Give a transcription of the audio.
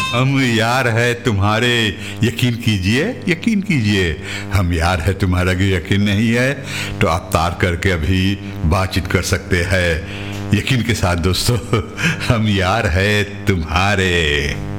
हम यार है तुम्हारे, यकीन कीजिए, यकीन कीजिए। हम यार है तुम्हारा, अगर यकीन नहीं है तो आप तार करके अभी बातचीत कर सकते हैं यकीन के साथ दोस्तों। हम यार है तुम्हारे।